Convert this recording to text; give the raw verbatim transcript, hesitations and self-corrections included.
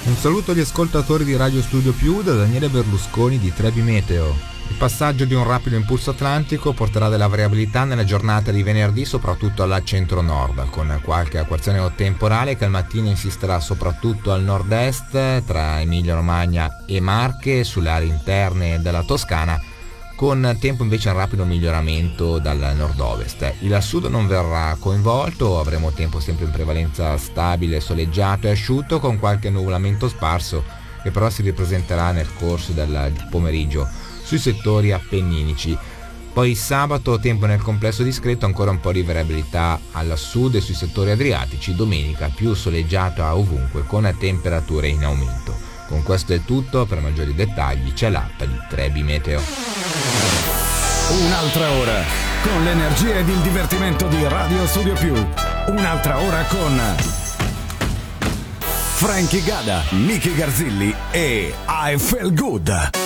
Un saluto agli ascoltatori di Radio Studio Più da Daniele Berlusconi di Trebi Meteo. Il passaggio di un rapido impulso atlantico porterà della variabilità nella giornata di venerdì, soprattutto alla centro-nord, con qualche acquazzone temporale che al mattino insisterà soprattutto al nord-est, tra Emilia-Romagna e Marche, sulle aree interne della Toscana, con tempo invece in rapido miglioramento dal nord-ovest. Il sud non verrà coinvolto, avremo tempo sempre in prevalenza stabile, soleggiato e asciutto, con qualche nuvolamento sparso che però si ripresenterà nel corso del pomeriggio sui settori appenninici. Poi sabato tempo nel complesso discreto, ancora un po' di variabilità al sud e sui settori adriatici. Domenica più soleggiata ovunque, con temperature in aumento. Con questo è tutto, per maggiori dettagli c'è l'app di Trebi Meteo. Un'altra ora con l'energia ed il divertimento di Radio Studio Più. Un'altra ora con Frankie Gada, Miki Garzilli e I Feel Good.